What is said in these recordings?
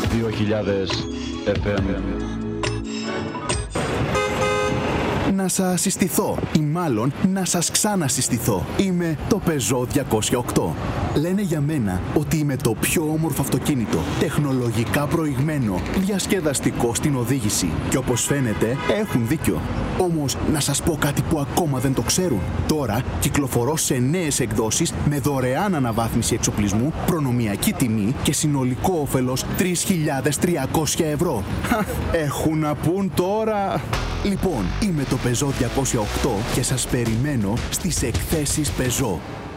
2000 FM. Να σας συστηθώ ή μάλλον να σας ξανασυστηθώ. Είμαι το Peugeot 208. Λένε για μένα ότι είμαι το πιο όμορφο αυτοκίνητο, τεχνολογικά προηγμένο, διασκεδαστικό στην οδήγηση. Και όπως φαίνεται έχουν δίκιο. Όμως να σας πω κάτι που ακόμα δεν το ξέρουν. Τώρα κυκλοφορώ σε νέες εκδόσεις με δωρεάν αναβάθμιση εξοπλισμού, προνομιακή τιμή και συνολικό όφελος 3.300 ευρώ. Έχουν να πούν τώρα. Λοιπόν, είμαι το Peugeot 208 και σας περιμένω στις εκθέσεις Peugeot.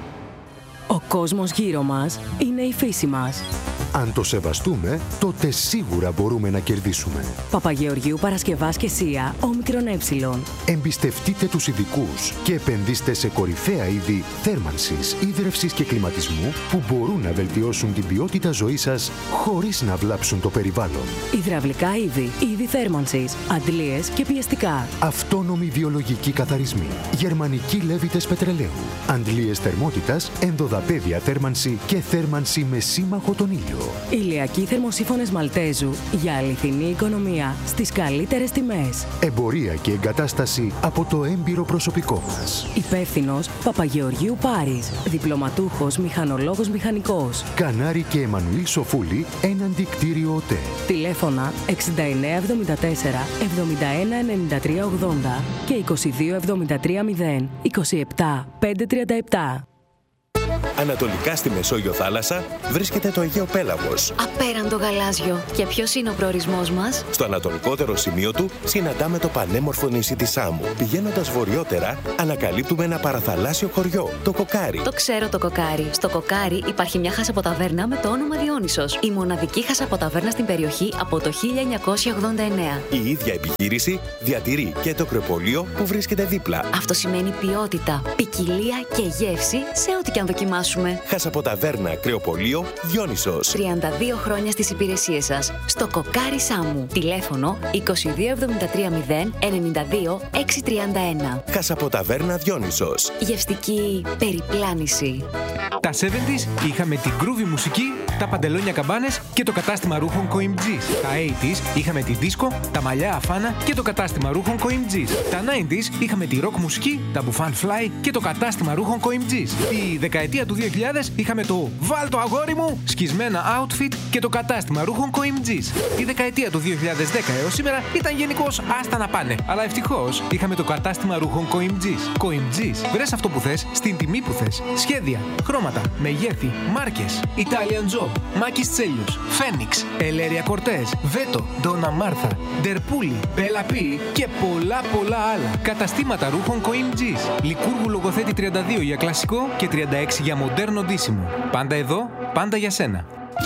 Ο κόσμος γύρω μας είναι η φύση μας. Αν το σεβαστούμε, τότε σίγουρα μπορούμε να κερδίσουμε. Παπαγεωργίου Παρασκευάς και ΣΥΑ, ΟΜΕ. Εμπιστευτείτε τους ειδικούς και επενδύστε σε κορυφαία είδη θέρμανσης, ίδρευσης και κλιματισμού που μπορούν να βελτιώσουν την ποιότητα ζωής σας χωρίς να βλάψουν το περιβάλλον. Υδραυλικά είδη θέρμανσης, αντλίες και πιεστικά. Αυτόνομοι βιολογικοί καθαρισμοί, γερμανικοί λέβητες πετρελαίου, αντλίες θερμότητας, ενδοδαπέδια θέρμανση και θέρμανση με σύμμαχο τον ήλιο. Ηλιακοί θερμοσύφωνες Μαλτέζου για αληθινή οικονομία στις καλύτερες τιμές. Εμπορία και εγκατάσταση από το έμπειρο προσωπικό μας. Υπεύθυνος Παπαγεωργίου Πάρης. Διπλωματούχος μηχανολόγος μηχανικός. Κανάρη και Εμμανουήλ Σοφούλη, έναντι κτίριο ΟΤΕ. Τηλέφωνα 6974 71 93 80 και 22 73 0 27 537. Ανατολικά στη Μεσόγειο θάλασσα βρίσκεται το Αιγαίο Πέλαγος. Απέραντο γαλάζιο. Και ποιος είναι ο προορισμός μας? Στο ανατολικότερο σημείο του συναντάμε το πανέμορφο νησί της Σάμου. Πηγαίνοντας βορειότερα, ανακαλύπτουμε ένα παραθαλάσσιο χωριό, το Κοκάρι. Το ξέρω το Κοκάρι. Στο Κοκάρι υπάρχει μια χασαποταβέρνα με το όνομα Διόνυσος. Η μοναδική χασαποταβέρνα στην περιοχή από το 1989. Η ίδια επιχείρηση διατηρεί και το κρεοπολείο που βρίσκεται δίπλα. Αυτό σημαίνει ποιότητα, ποικιλία και γεύση σε ό,τι και αν δοκιμάσουμε. Χασαποταβέρνα κρεοπολείο Διόνυσος. 32 χρόνια στις υπηρεσίες σας. Στο Κοκάρι Σάμου. Τηλέφωνο 2273 0 92 631. Χασαποταβέρνα Διόνυσος. Γευστική περιπλάνηση. Τα 70's είχαμε την groovy μουσική, τα παντελόνια καμπάνες και το κατάστημα ρούχων Coimgis. Τα 80's είχαμε τη δίσκο, τα μαλλιά αφάνα και το κατάστημα ρούχων Coimgis. Τα 90's είχαμε τη rock μουσική, τα μπουφάν fly και το κατάστημα ρούχων Coimgis. Τη δεκαετία του 2000 είχαμε το «Βάλ το αγόρι μου» σκισμένα outfit και το κατάστημα ρούχων Coimgis. Η δεκαετία του 2010 έως σήμερα ήταν γενικώς άστα να πάνε. Αλλά ευτυχώς είχαμε το κατάστημα ρούχων Coimgis. Coimgis, βρες αυτό που θες, στην τιμή που θες. Σχέδια, χρώματα, μεγέθη, μάρκες. Italian Job, Μάκης Τσέλιος, Φένιξ, Ελέρια Κορτές, Βέτο, Ντόνα Μάρθα, Ντερπούλη, Μπελαπή και πολλά άλλα. Καταστήματα ρούχων Coimgis. Λικούργου Λογοθέτη 32 για κλασικό και 36 για μοντέρνο ντύσιμο. Πάντα εδώ, πάντα για σένα.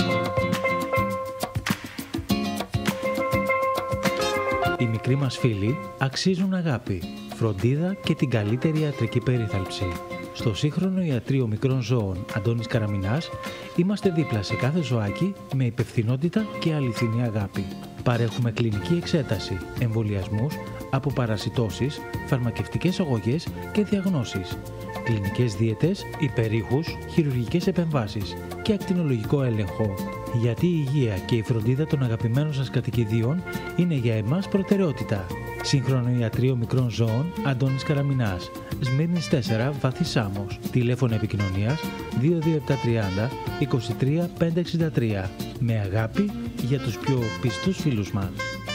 Οι μικροί μας φίλοι αξίζουν αγάπη, φροντίδα και την καλύτερη ιατρική περίθαλψη. Στο σύγχρονο ιατρείο μικρών ζώων Αντώνης Καραμινάς είμαστε δίπλα σε κάθε ζωάκι με υπευθυνότητα και αληθινή αγάπη. Παρέχουμε κλινική εξέταση, εμβολιασμούς, αποπαρασιτώσεις, φαρμακευτικές αγωγές και διαγνώσεις, κλινικές δίαιτες, υπερήχους, χειρουργικές επεμβάσεις και ακτινολογικό έλεγχο. Γιατί η υγεία και η φροντίδα των αγαπημένων σας κατοικιδίων είναι για εμάς προτεραιότητα. Σύγχρονο ιατρείο μικρών ζώων Αντώνης Καραμινάς, Σμύρνης 4, Βάθη Σάμος. Τηλέφωνο επικοινωνίας 22730 23 563. Με αγάπη για τους πιο πιστούς φίλους μας.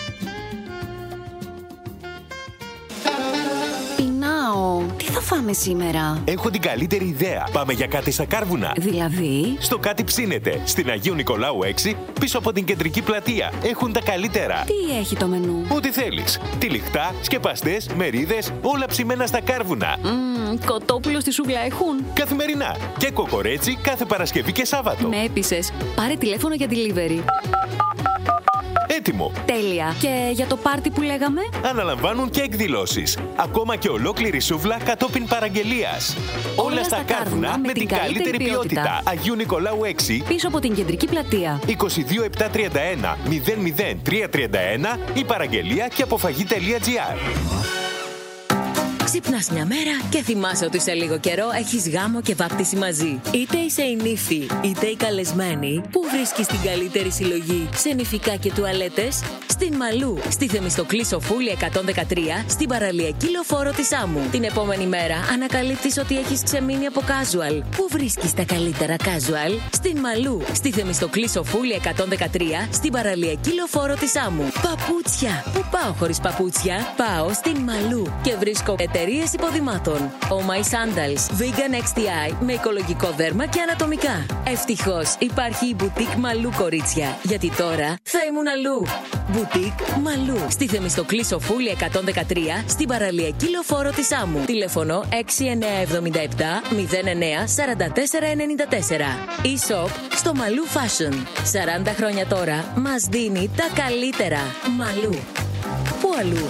Τι θα φάμε σήμερα? Έχω την καλύτερη ιδέα. Πάμε για κάτι στα Κάρβουνα. Δηλαδή? Στο Κάτι Ψήνεται. Στην Αγίου Νικολάου 6, πίσω από την κεντρική πλατεία. Έχουν τα καλύτερα. Τι έχει το μενού? Ό,τι θέλεις. Τυλιχτά, σκεπαστές, μερίδες, όλα ψημένα στα Κάρβουνα. Κοτόπουλο στη σούγκλα έχουν? Καθημερινά. Και κοκορέτσι κάθε Παρασκευή και Σάββατο. Με έπεισες. Πάρε τηλέφωνο για delivery. Έτοιμο. Τέλεια. Και για το πάρτι που λέγαμε? Αναλαμβάνουν και εκδηλώσεις. Ακόμα και ολόκληρη σούβλα κατόπιν παραγγελίας. Όλα στα Κάρβουνα με την καλύτερη ποιότητα. Αγίου Νικολάου 6. Πίσω από την κεντρική πλατεία. 22731 00331 ή παραγγελία και αποφαγή.gr. Ξυπνάς μια μέρα και θυμάσαι ότι σε λίγο καιρό έχεις γάμο και βάπτιση μαζί. Είτε είσαι η νύφη, είτε η καλεσμένη, που βρίσκεις την καλύτερη συλλογή σε νηφικά και τουαλέτες? Στην Μαλού, στη Θεμιστοκλή Σοφούλη 113, στην παραλιακή λεωφόρο της Άμμου. Την επόμενη μέρα ανακαλύπτεις ότι έχεις ξεμείνει από casual. Πού βρίσκεις τα καλύτερα casual? Στην Μαλού, στη Θεμιστοκλή Σοφούλη 113, στην παραλιακή λεωφόρο της Άμμου. Παπούτσια. Πού πάω χωρίς παπούτσια? Πάω στην Μαλού και βρίσκω εταιρείες υποδημάτων. Oh My Sandals, Vegan XTI με οικολογικό δέρμα και ανατομικά. Ευτυχώς υπάρχει η Boutique Μαλού, κορίτσια, γιατί τώρα θα ήμουν αλλού. Boutique Μαλού, στη Θεμιστοκλή Σοφούλη 113, στην παραλιακή λεωφόρο της Άμμου. Τηλέφωνο 6977 09 44 94. E-shop στο Μαλού Fashion. 40 χρόνια τώρα μας δίνει τα καλύτερα. Μαλού. Πού αλλού?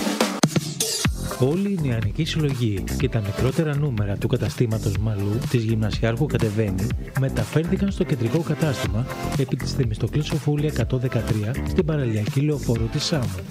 Όλη η νεανική συλλογή και τα μικρότερα νούμερα του καταστήματος Μαλού της Γυμνασιάρχου Κατεβαίνει μεταφέρθηκαν στο κεντρικό κατάστημα επί της Θεμιστοκλής Σοφούλη 113 στην παραλιακή λεωφόρο της Σάμου.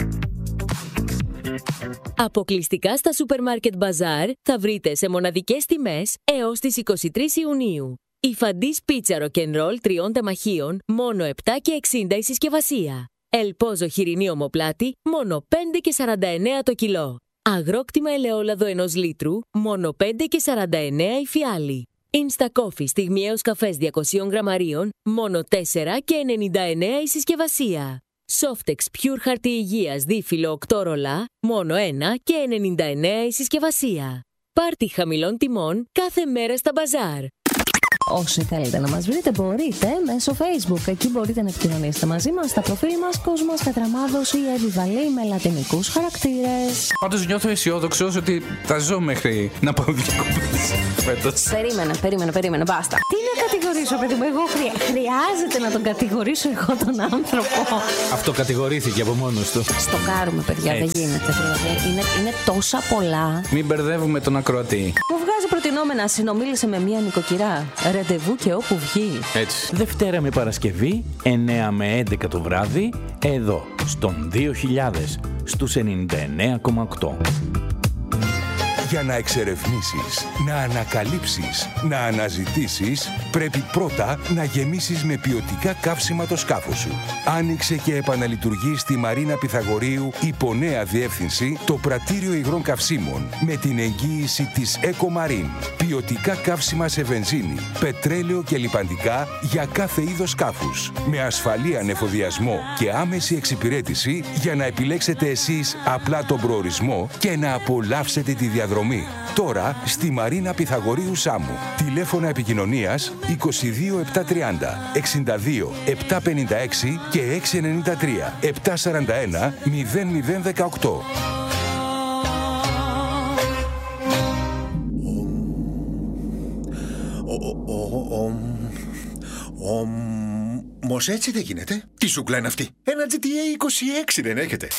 Αποκλειστικά στα Supermarket Bazaar θα βρείτε σε μοναδικές τιμές έως τις 23 Ιουνίου. Η Φαντής πίτσα ροκενρόλ 3 τεμαχίων, μόνο 7 και 60 η συσκευασία. Ελπόζο χοιρινή ομοπλάτη, μόνο 5 και 49 το κιλό. Αγρόκτημα ελαιόλαδο 1 λίτρου, μόνο 5 και 49 η φιάλη. Insta Coffee στιγμιαίος καφές 200 γραμμαρίων, μόνο 4 και 99 η συσκευασία. Softex Pure χαρτί υγείας δίφυλλο 8 ρολά, μόνο 1 και 99 η συσκευασία. Πάρτι χαμηλών τιμών κάθε μέρα στα μπαζάρ. Όσοι θέλετε να μας βρείτε μπορείτε μέσω Facebook. Εκεί μπορείτε να επικοινωνήσετε μαζί μας στα προφίλ μας Κόσμος Κατραμάδος ή Εβιβαλή με λατινικούς χαρακτήρες. Πάντως νιώθω αισιόδοξος ότι θα ζω μέχρι να πάω διακοπές φέτος. Περίμενε, μπάστα. Τι να κατηγορήσω, παιδί μου, εγώ χρειάζεται να τον κατηγορήσω εγώ τον άνθρωπο? Αυτό κατηγορήθηκε από μόνος του. Στοκάρουμε, παιδιά, δεν γίνεται. Είναι τόσα πολλά. Μην μπερδεύουμε τον ακροατή. Μου βγάζει προτινόμενα, συνομίλησε με μία νοικοκυρά. Ραντεβού και όπου βγει. Έτσι. Δευτέρα με Παρασκευή, 9 με 11 το βράδυ, εδώ, στον 2000, στους 99,8. Για να εξερευνήσεις, να ανακαλύψεις, να αναζητήσεις, πρέπει πρώτα να γεμίσεις με ποιοτικά καύσιμα το σκάφος σου. Άνοιξε και επαναλειτουργεί στη Μαρίνα Πυθαγορείου υπό νέα διεύθυνση το πρατήριο υγρών καυσίμων με την εγγύηση της EcoMarine. Ποιοτικά καύσιμα σε βενζίνη, πετρέλαιο και λιπαντικά για κάθε είδος σκάφους. Με ασφαλή ανεφοδιασμό και άμεση εξυπηρέτηση για να επιλέξετε εσείς απλά τον προορισμό και να απολαύσετε τη διαδρομή. Τώρα στη Μαρίνα Πυθαγορείου Σάμου. Τηλέφωνα επικοινωνίας 22 730 62 756 και 693 741 0018. Όμως έτσι δεν γίνεται. Τι σούκλα είναι αυτή? Ένα GTA 26 δεν έχετε?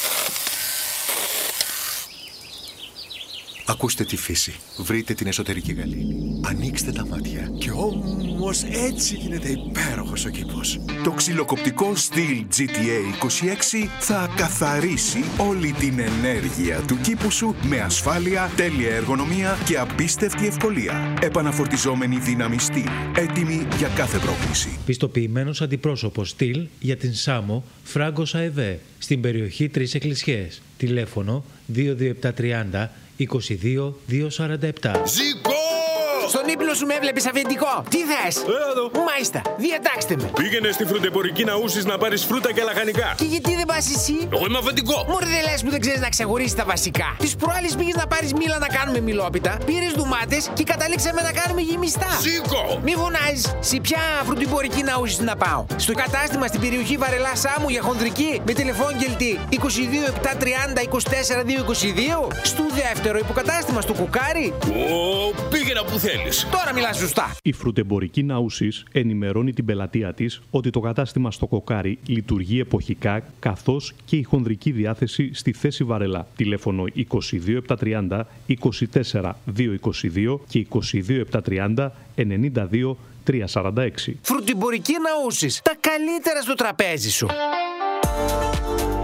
Ακούστε τη φύση. Βρείτε την εσωτερική γαλήνη. Ανοίξτε τα μάτια. Και όμως έτσι γίνεται υπέροχος ο κήπος. Το ξυλοκοπτικό Steel GTA 26 θα καθαρίσει όλη την ενέργεια του κήπου σου με ασφάλεια, τέλεια εργονομία και απίστευτη ευκολία. Επαναφορτιζόμενη δύναμη Steel. Έτοιμη για κάθε πρόκληση. Πιστοποιημένος αντιπρόσωπος Steel για την Σάμο Φράγκος ΑΕΒΕ στην περιοχή 3 Εκκλησιές. Τηλέφωνο 22730 22 247. Ζήκω! Στον ύπνο σου με έβλεπες αφεντικό. Τι θες? Μάλιστα, διατάξτε με. Πήγαινε στη φρουτεμπορική Ναούσης να πάρεις φρούτα και λαχανικά. Και γιατί δεν πας εσύ? Εγώ είμαι αφεντικό. Μωρέ, δεν λες που δεν ξέρεις να ξεχωρίσεις τα βασικά. Τις προάλλες πήγες να πάρεις μήλα να κάνουμε μιλόπιτα, πήρες ντουμάτες και καταλήξαμε να κάνουμε γεμιστά. Ζήκω! Μη φωνάζεις. Σε ποια φρουτεμπορική Ναούσης να πάω? Στο κατάστημα στην περιοχή Βαρελά Σάμου για χονδρική με τηλεφώνγελτη 22 730 24 222. Στο δεύτερο υποκατάστημα στο Κοκάρι. Πήγαινα που θέλεις. Τώρα μιλάς σωστά. Η φρουτεμπορική Ναούσης ενημερώνει την πελατεία της ότι το κατάστημα στο Κοκάρι λειτουργεί εποχικά, καθώς και η χονδρική διάθεση στη θέση Βαρελά. Τηλέφωνο 22 730 24 222 και 22 730 92 346. Φρουτεμπορική Ναούσης. Τα καλύτερα στο τραπέζι σου.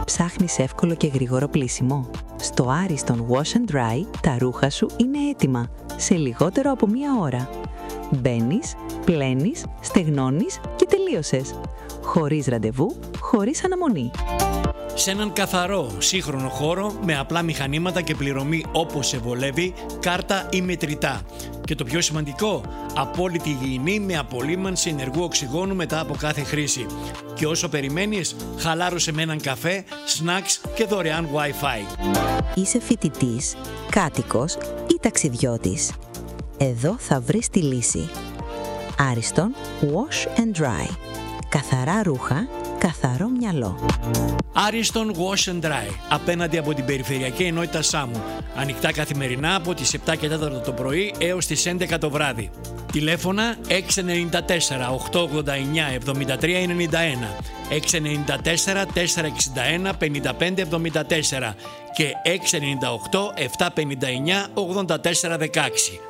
Ψάχνεις εύκολο και γρήγορο πλύσιμο? Στο Ariston Wash and Dry τα ρούχα σου είναι έτοιμα σε λιγότερο από 1 ώρα. Μπαίνεις, πλένεις, στεγνώνεις και τελείωσες. Χωρίς ραντεβού, χωρίς αναμονή. Σε έναν καθαρό, σύγχρονο χώρο με απλά μηχανήματα και πληρωμή όπως σε βολεύει, κάρτα ή μετρητά. Και το πιο σημαντικό, απόλυτη υγιεινή με απολύμανση ενεργού οξυγόνου μετά από κάθε χρήση. Και όσο περιμένεις, χαλάρωσε με έναν καφέ, snacks και δωρεάν Wi-Fi. Είσαι φοιτητής, κάτοικος ή ταξιδιώτης? Εδώ θα βρεις τη λύση. Ariston Wash and Dry. Καθαρά ρούχα, καθαρό μυαλό. Ariston Wash and Dry, απέναντι από την Περιφερειακή Ενότητα Σάμου. Ανοιχτά καθημερινά από τις 7 και 4 το πρωί έως τις 11 το βράδυ. Τηλέφωνα 694 889 7391, 694 461 5574 και 698 759 8416.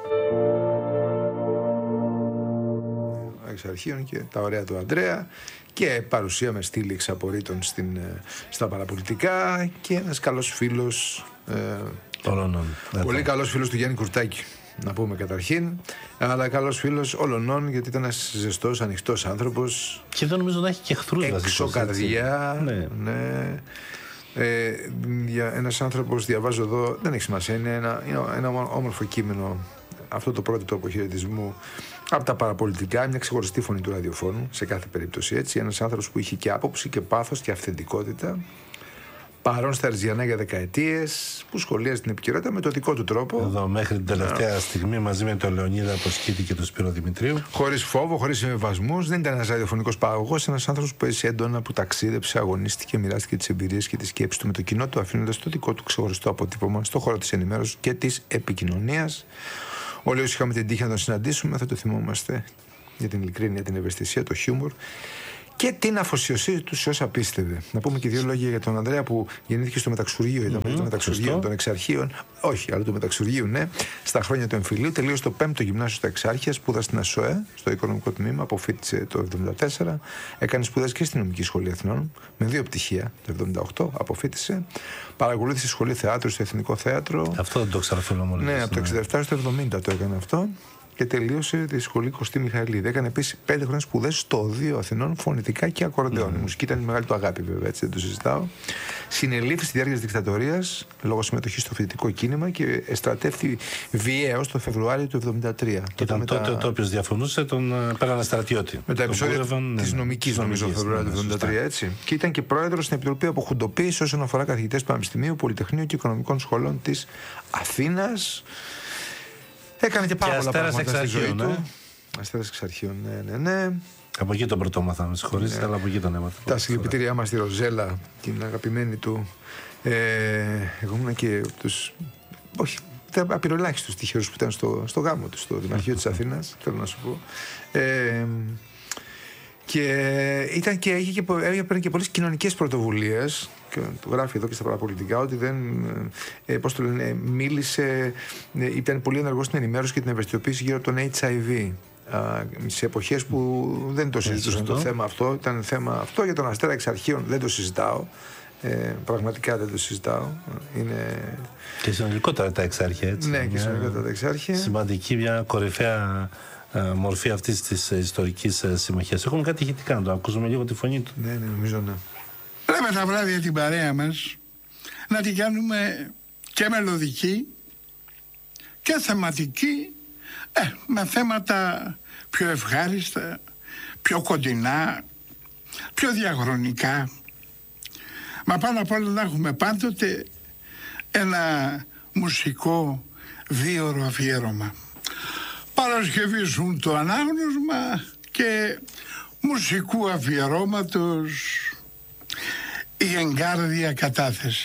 Αρχείων και τα ωραία του Ανδρέα και παρουσία με στήλη εξαπορρίτων στα παραπολιτικά και ένας καλός φίλος πολύ καλός φίλος του Γιάννη Κουρτάκη, να πούμε καταρχήν, αλλά καλός φίλος όλων, γιατί ήταν ένας ζεστός, ανοιχτός άνθρωπος και δεν νομίζω να έχει και εχθρούς, έξω καρδιά, ναι. Ένας άνθρωπος, διαβάζω εδώ, δεν έχει σημασία, είναι ένα όμορφο κείμενο αυτό το πρώτο του αποχαιρετισμού από τα παραπολιτικά, μια ξεχωριστή φωνή του ραδιοφώνου σε κάθε περίπτωση, έτσι. Ένας άνθρωπος που είχε και άποψη και πάθος και αυθεντικότητα, παρόν στα Αρζιανά για δεκαετίες, που σχολίαζε την επικαιρότητα με το δικό του τρόπο. Εδώ μέχρι την τελευταία στιγμή μαζί με τον Λεωνίδα Αποσκήτη και τον Σπύρο Δημητρίου. Χωρίς φόβο, χωρίς συμβιβασμούς. Δεν ήταν ένας ραδιοφωνικός παραγωγός, ένας άνθρωπος που έζησε έντονα, που ταξίδεψε, αγωνίστηκε, μοιράστηκε τις εμπειρίες και τις σκέψεις του με το κοινό του, αφήνοντας το δικό του ξεχωριστό αποτύπωμα στον χώρο της ενημέρωσης και της επικοινωνίας. Όλοι όσοι είχαμε την τύχη να τον συναντήσουμε θα το θυμόμαστε για την ειλικρίνεια, την ευαισθησία, το χιούμορ και την αφοσίωσή του σε όσα πίστευε. Να πούμε και 2 λόγια για τον Ανδρέα που γεννήθηκε στο μεταξουργείο, είδαμε το μεταξουργείο των Εξαρχείων, όχι, αλλά του μεταξουργείου, ναι, στα χρόνια του εμφυλίου. Τελείωσε το 5ο γυμνάσιο στα Εξάρχεια, σπούδασε στην ΑΣΟΕ, στο οικονομικό τμήμα, αποφοίτησε το 1974, έκανε σπουδές και στην Νομική Σχολή Αθηνών, με 2 πτυχία, το 1978 αποφοίτησε, παρακολούθησε σχολή θεάτρου στο Εθνικό Θέατρο. Αυτό δεν το ξαρφίλω μόνο. Ναι, από το 1967 στο 1970 το έκανε αυτό. Και τελείωσε τη σχολή Κωστή Μιχαηλίδη. Έκανε επίσης 5 χρόνια σπουδές στο Οδείο Αθηνών, φωνητικά και ακορντεόν. Η μουσική ήταν η μεγάλη του αγάπη, βέβαια, έτσι δεν το συζητάω. Συνελήφθη στη διάρκεια της δικτατορίας λόγω συμμετοχής στο φοιτητικό κίνημα και εστρατεύθη βιαίως το Φεβρουάριο του 1973. Ήταν τότε το οποίο διαφωνούσε, τον πέρανε στρατιώτη. Με τα επεισόδια της νομικής, νομίζω, το Φεβρουάριο του 1973, έτσι. Και ήταν και πρόεδρος στην Επιτροπή Αποχουντοποίησης όσον αφορά καθηγητές Πανεπιστημίου, Πολυτεχνείου και Οικονομικών Σχολών της Αθήνας. Έκανε και πάρα πολλά πράγματα στη ζωή του. Αστέρας Εξαρχείων, ναι. Από εκεί τον πρωτόμαθα, με συγχωρείτε, αλλά από εκεί τον έμαθα. Τα συλληπιτήριά μας στη Ροζέλα, την αγαπημένη του. Εγώ ήμουν και τους. Όχι, ήταν απειροελάχιστους τυχερούς που ήταν στο γάμο του, στο Δημαρχείο της Αθήνας, θέλω να σου πω. Και έπαιρνε και πολλές κοινωνικές πρωτοβουλίες. Και το γράφει εδώ και στα παραπολιτικά ότι δεν. Πώς το λένε, μίλησε. Ήταν πολύ ενεργός στην ενημέρωση και την ευαισθητοποίηση γύρω από τον HIV. Σε εποχές που δεν το συζητούσαν το θέμα αυτό. Ήταν θέμα αυτό. Για τον Αστέρα Εξαρχείων δεν το συζητάω. Πραγματικά δεν το συζητάω. Είναι. Και συνολικότερα τα Εξάρχεια, έτσι. Ναι, και συνολικότερα τα Εξάρχεια. Σημαντική, μια κορυφαία μορφή αυτής της ιστορικής συμμαχίας. Έχουμε κάτι ηχητικά να το ακούσουμε λίγο τη φωνή του. Ναι, νομίζω ναι. Πρέπει τα βράδια την παρέα μας να την κάνουμε και μελωδική και θεματική, με θέματα πιο ευχάριστα, πιο κοντινά, πιο διαχρονικά. Μα πάνω απ' όλα να έχουμε πάντοτε ένα μουσικό 2ωρο αφιέρωμα. Παρασκευίζουν το ανάγνωσμα και μουσικού αφιερώματος η εγκάρδια κατάθεση.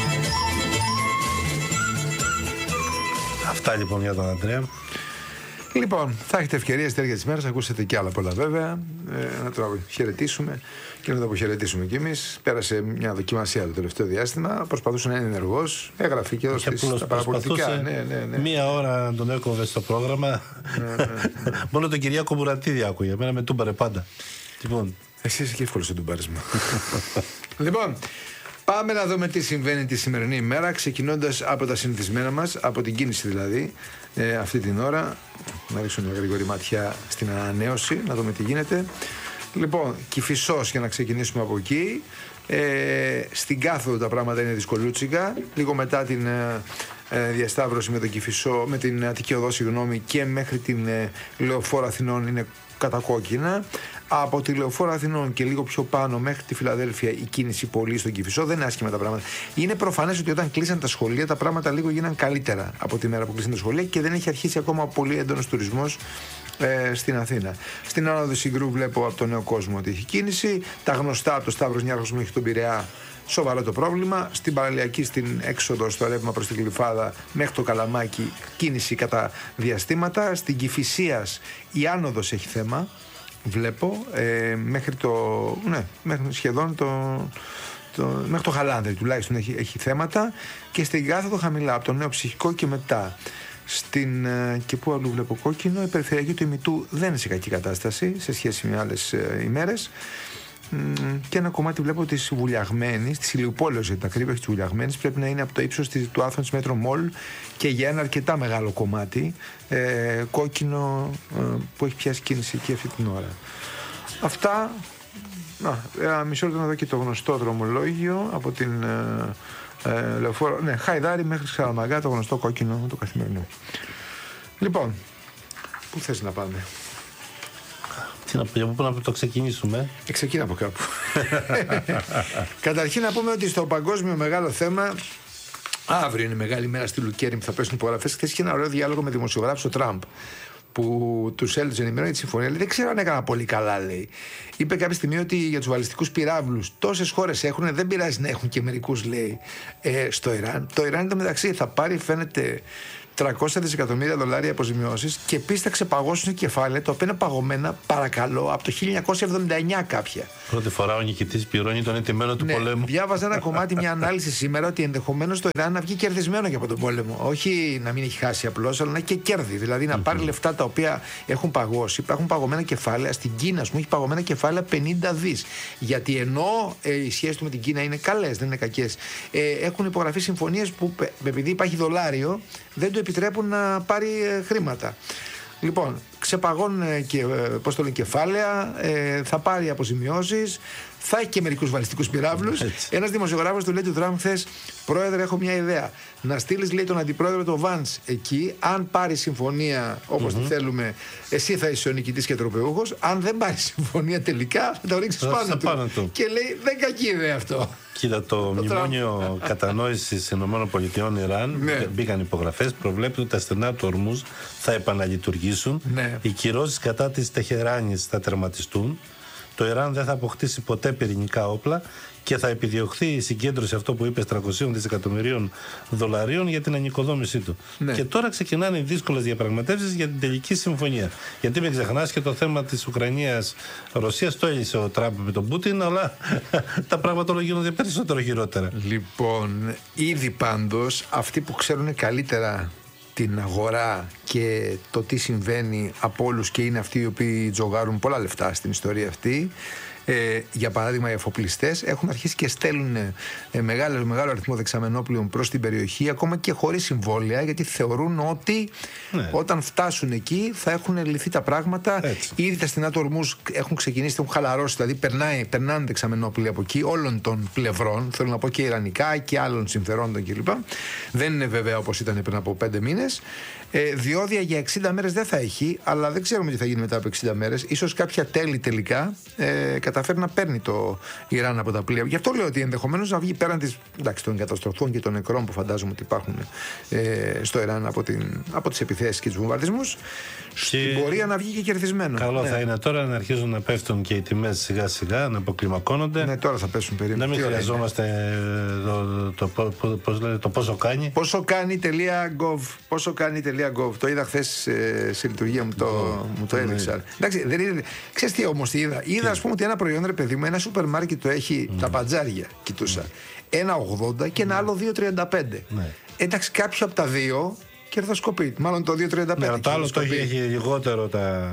Αυτά λοιπόν για τον Ανδρέα. Λοιπόν, θα έχετε ευκαιρία στη διάρκεια της μέρας να ακούσετε και άλλα πολλά βέβαια, να το χαιρετήσουμε και να το αποχαιρετήσουμε κι εμείς. Πέρασε μια δοκιμασία το τελευταίο διάστημα, προσπαθούσε να είναι ενεργός, έγραφε και εδώ στα παραπολιτικά. Ναι. Μία ώρα τον έκοβε στο πρόγραμμα. Μόνο τον Κυριάκο Μουρατίδη άκουγε, εμένα με τούμπαρε πάντα. Λοιπόν. Εσύ είσαι και εύκολος στο τουμπάρισμα. Λοιπόν, Πάμε να δούμε τι συμβαίνει τη σημερινή ημέρα, ξεκινώντας από τα συνηθισμένα μας, από την κίνηση δηλαδή, αυτή την ώρα. Να ρίξω μια γρήγορη ματιά στην ανανέωση, να δούμε τι γίνεται. Λοιπόν, Κηφισός, για να ξεκινήσουμε από εκεί. Στην Κάθοδο τα πράγματα είναι δυσκολούτσικα. Λίγο μετά την διασταύρωση με τον Κηφισό, με την Αττική Οδό, συγγνώμη, και μέχρι την Λεωφόρο Αθηνών είναι κατακόκκινα. Από τη Λεωφόρο Αθηνών και λίγο πιο πάνω μέχρι τη Φιλαδέλφια η κίνηση πολύ στον Κηφισό. Δεν είναι άσχημα τα πράγματα. Είναι προφανές ότι όταν κλείσαν τα σχολεία τα πράγματα λίγο γίναν καλύτερα από τη μέρα που κλείσαν τα σχολεία και δεν έχει αρχίσει ακόμα πολύ έντονος τουρισμός στην Αθήνα. Στην Άνοδο Συγκρού βλέπω από τον Νέο Κόσμο ότι έχει κίνηση. Τα γνωστά από το Σταύρος Νιάρχος μέχρι τον Πειραιά, σοβαρό το πρόβλημα. Στην Παραλιακή, στην έξοδο στο ρεύμα προς την Γλυφάδα μέχρι το Καλαμάκι, κίνηση κατά διαστήματα. Στην Κηφισίας η άνοδος έχει θέμα. Βλέπω μέχρι σχεδόν μέχρι το Χαλάνδρι τουλάχιστον έχει θέματα, και στην Κάθοδο χαμηλά από το Νέο Ψυχικό και μετά. Και πού αλλού βλέπω κόκκινο, η περιφερειακή του Ημιτού δεν είναι σε κακή κατάσταση σε σχέση με άλλες ημέρες. Και ένα κομμάτι βλέπω της Βουλιαγμένης, της Ηλιουπόλεως για την ακρίβεια, της Βουλιαγμένης πρέπει να είναι από το ύψος του Athens Metro Mall και για ένα αρκετά μεγάλο κομμάτι κόκκινο που έχει πιάσει κίνηση εκεί αυτή την ώρα. Αυτά. Μισό λεπτό να δω και το γνωστό δρομολόγιο από την Λεωφόρο, Χαϊδάρη μέχρι Χαραμαγκά, το γνωστό κόκκινο, το καθημερινό. Λοιπόν, πού θες να πάμε? Από πού να το ξεκινήσουμε? Ξεκινά από κάπου. Καταρχήν να πούμε ότι στο παγκόσμιο μεγάλο θέμα, αύριο είναι μεγάλη μέρα στη Λουκέρνη που θα πέσουν υπογραφές. Χθες είχε ένα ωραίο διάλογο με δημοσιογράφους ο Τραμπ, που τους έλεγε ενημερώνει τη συμφωνία. Λέει, δεν ξέρω αν έκανα πολύ καλά, λέει. Είπε κάποια στιγμή ότι για τους βαλιστικούς πυράβλους τόσες χώρες έχουν, δεν πειράζει να έχουν και μερικούς, λέει, στο Ιράν. Το Ιράν εντωμεταξύ θα πάρει, φαίνεται, $300 δισεκατομμύρια αποζημιώσεις και επίσης θα ξεπαγώσουν κεφάλαια τα οποία είναι παγωμένα, παρακαλώ, από το 1979 κάποια. Πρώτη φορά ο νικητής πληρώνει τον ετημένο του πολέμου. Διάβαζα ένα κομμάτι, μια ανάλυση σήμερα, ότι ενδεχομένως το Ιράν να βγει κερδισμένο και από τον πόλεμο. Όχι να μην έχει χάσει απλώς, αλλά να έχει και κέρδη. Δηλαδή να πάρει λεφτά τα οποία έχουν παγώσει. Υπάρχουν παγωμένα κεφάλαια. Στην Κίνα, ας πούμε, έχει παγωμένα κεφάλαια 50 δις. Γιατί ενώ οι σχέσεις του με την Κίνα είναι καλές, δεν είναι κακές, έχουν υπογραφεί συμφωνίες που επειδή υπάρχει δολάριο δεν του επιτρέπουν να πάρει χρήματα. Λοιπόν, ξεπαγώνουν και κεφάλαια, θα πάρει αποζημιώσεις, θα έχει και μερικούς βαλιστικούς πυράβλους. Ένας δημοσιογράφος του λέει του Τραμπ χθες, πρόεδρε, έχω μια ιδέα. Να στείλεις, λέει, τον αντιπρόεδρο το Βαντς εκεί. Αν πάρει συμφωνία όπως τη θέλουμε, εσύ θα είσαι ο νικητής και τροπεούχος. Αν δεν πάρει συμφωνία τελικά, θα το ρίξεις πάνω του. Και λέει, δεν κακή ιδέα αυτό. Κοίτα, το μνημόνιο κατανόησης ΗΠΑ Ιράν, μπήκαν υπογραφές, προβλέπει ότι τα στενά του Ορμούζ θα επαναλειτουργήσουν. Οι κυρώσεις κατά της Τεχεράνης θα τερματιστούν. Το Ιράν δεν θα αποκτήσει ποτέ πυρηνικά όπλα και θα επιδιωχθεί η συγκέντρωση, αυτό που είπες, $300 δισεκατομμυρίων για την ανοικοδόμησή του. Και τώρα ξεκινάνε οι δύσκολες διαπραγματεύσεις για την τελική συμφωνία. Γιατί μην ξεχνάς και το θέμα της Ουκρανίας-Ρωσίας, το έλυσε ο Τραμπ με τον Πούτιν, αλλά τα πράγματα όλο γίνονται περισσότερο χειρότερα. Λοιπόν, ήδη πάντως αυτοί που ξέρουν καλύτερα την αγορά και το τι συμβαίνει από όλους, και είναι αυτοί οι οποίοι τζογάρουν πολλά λεφτά στην ιστορία αυτή, για παράδειγμα οι εφοπλιστές, έχουν αρχίσει και στέλνουν μεγάλο αριθμό δεξαμενόπλων προς την περιοχή, ακόμα και χωρίς συμβόλαια, γιατί θεωρούν ότι όταν φτάσουν εκεί θα έχουν λυθεί τα πράγματα. Ήδη τα στενά του Ορμούζ έχουν ξεκινήσει, έχουν χαλαρώσει, δηλαδή περνάνε δεξαμενόπλοι από εκεί όλων των πλευρών, θέλω να πω και ιρανικά και άλλων συμφερόντων κλπ. Δεν είναι βέβαια όπως ήταν πριν από 5 μήνες. Διόδια για 60 μέρες δεν θα έχει, αλλά δεν ξέρουμε τι θα γίνει μετά από 60 μέρες. Ίσως κάποια τέλη τελικά καταφέρει να παίρνει το Ιράν από τα πλοία. Γι' αυτό λέω ότι ενδεχομένως να βγει πέραν των καταστροφών και των νεκρών που φαντάζομαι ότι υπάρχουν στο Ιράν από τις επιθέσεις και τους βομβαρδισμούς, στην πορεία να βγει και κερδισμένο. Καλό θα είναι τώρα να αρχίζουν να πέφτουν και οι τιμές σιγά σιγά, να αποκλιμακώνονται. Ναι, τώρα θα πέσουν περίπου. Να μην χρειαζόμαστε το πόσο κάνει. Πόσο κάνει.gov. Το είδα χθες σε λειτουργία, μου το έδειξα. Εντάξει, δεν είναι. Ξέρεις τι όμως είδα? Είδα, ας πούμε, ότι ένα προϊόν, ρε παιδί μου, ένα σούπερ μάρκετ το έχει, τα παντζάρια, κοιτούσα. 1,80 και ένα άλλο 2,35. Εντάξει, κάποιο από τα δύο κερδοσκοπεί. Μάλλον το 2,35. Το άλλο το έχει λιγότερο τα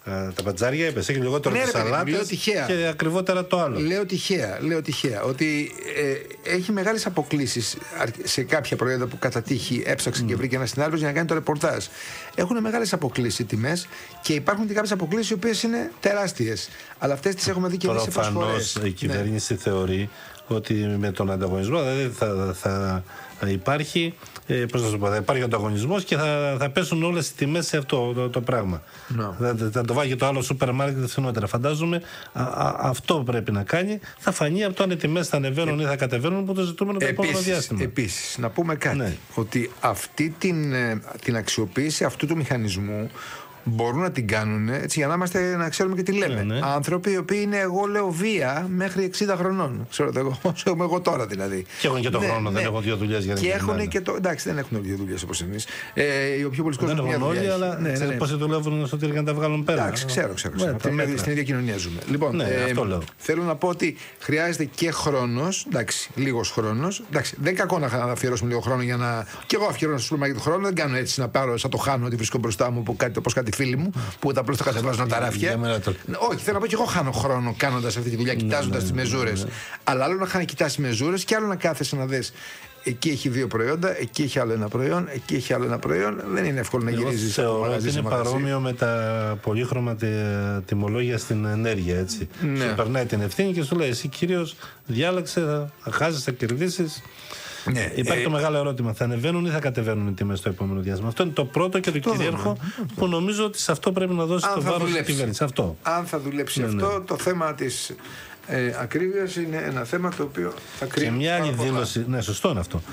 Τα μπατζάρια έπεσε, έχει λιγότερο τις σαλάτες και ακριβότερα το άλλο. Λέω τυχαία ότι έχει μεγάλες αποκλίσεις σε κάποια προϊόντα που κατά τύχη έψαξε και βρήκε ένα συνάδελφος για να κάνει το ρεπορτάζ. Έχουν μεγάλες αποκλίσεις οι τιμές και υπάρχουν και κάποιες αποκλίσεις οι οποίες είναι τεράστιες. Αλλά αυτές τις έχουμε δει και εμείς σε προσφορές. Προφανώς η κυβέρνηση θεωρεί ότι με τον ανταγωνισμό δηλαδή θα υπάρχει, θα υπάρχει ανταγωνισμός και θα πέσουν όλες οι τιμές σε αυτό το πράγμα. Θα το βάγει το άλλο σούπερ μάρκετ φθηνότερα. Φαντάζομαι αυτό πρέπει να κάνει. Θα φανεί από το αν οι τιμές θα ανεβαίνουν ή θα κατεβαίνουν από το ζητούμενο το επόμενο διάστημα. Επίσης, να πούμε κάτι. Ότι αυτή την αξιοποίηση αυτού του μηχανισμού μπορούν να την κάνουν έτσι, για να ξέρουμε και τι λέμε. Άνθρωποι οι οποίοι είναι, εγώ λέω, βία μέχρι 60 χρονών. Ξέρω εγώ, όσο είμαι εγώ τώρα δηλαδή. Και έχουν και τον χρόνο, δεν έχουν δύο δουλειές για να και έχουν και το. Εντάξει, δεν έχουν δύο δουλειές όπως εμείς. Ο πιο πολλοί κόσμος δεν έχουν όλοι, αλλά πώς δουλεύουν στο τέλος για να τα βγάλουν πέρα. Εντάξει, ξέρω. Στην ίδια κοινωνία ζούμε. Λοιπόν, θέλω να πω ότι χρειάζεται και χρόνος. Εντάξει, λίγος χρόνος. Εντάξει, δεν κακό να αφιερώσουμε λίγο χρόνο για να. Και εγώ αφιερώνω στο σούπερ χρόνο. Δεν κάνω έτσι να πάρω σαν το χάνω ότι βρίσκω μπροστά μου όπως κάτι φίλοι μου που τα απλώς τα κατεβάζουν τα ράφια. Όχι, θέλω να πω και εγώ χάνω χρόνο κάνοντας αυτή τη δουλειά, κοιτάζοντας τις μεζούρες. Αλλά άλλο να κοιτάς μεζούρες και άλλο να κάθεσαι να δεις. Εκεί έχει δύο προϊόντα, εκεί έχει άλλο ένα προϊόν, εκεί έχει άλλο ένα προϊόν. Δεν είναι εύκολο να γυρίζεις. Θεωρώ ότι είναι παρόμοιο με τα πολύχρωμα τιμολόγια στην ενέργεια. Έτσι. Σου περνάει την ευθύνη και σου λέει: εσύ κύριος, διάλεξε, θα χάσεις, θα κερδίσεις. Υπάρχει το μεγάλο ερώτημα: θα ανεβαίνουν ή θα κατεβαίνουν οι τιμές στο επόμενο διάστημα? Αυτό είναι το πρώτο και το κυρίαρχο που νομίζω ότι σε αυτό πρέπει να δώσει το βάρος η κυβέρνηση. Αν θα δουλέψει αυτό, το θέμα της ακρίβειας είναι ένα θέμα το οποίο θα κρίνει. Και μια άλλη δήλωση. Ναι, σωστό είναι αυτό.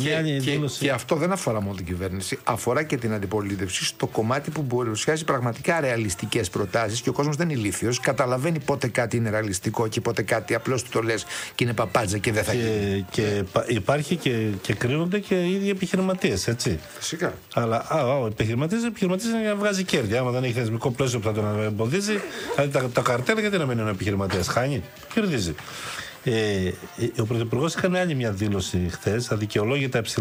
Και αυτό δεν αφορά μόνο την κυβέρνηση, αφορά και την αντιπολίτευση στο κομμάτι που παρουσιάζει πραγματικά ρεαλιστικές προτάσεις και ο κόσμος δεν είναι ηλίθιος. Καταλαβαίνει πότε κάτι είναι ρεαλιστικό και πότε κάτι απλώς του το λες και είναι παπάντζα και δεν θα γίνει. Και υπάρχει και κρίνονται και οι ίδιοι επιχειρηματίες, έτσι. Φυσικά. Αλλά ο επιχειρηματής είναι για να βγάζει κέρδη. Άμα δεν έχει θεσμικό πλαίσιο που θα τον εμποδίζει, δηλαδή τα καρτέλ γιατί να μην είναι επιχειρηματίας, χάνει. Κερδίζει. Ο Πρωθυπουργός έκανε άλλη μια δήλωση χθες, αδικαιολόγητα